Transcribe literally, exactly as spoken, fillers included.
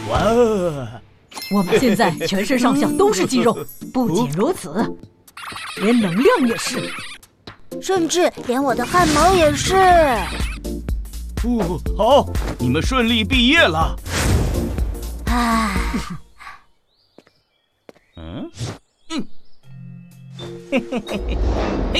哇！ 我们现在全身上下都是肌肉，不仅如此，连能量也是， 甚至连我的汗毛也是。 哦，好，你们顺利毕业了。 唉， 嗯嗯，嘿嘿嘿嘿，嘿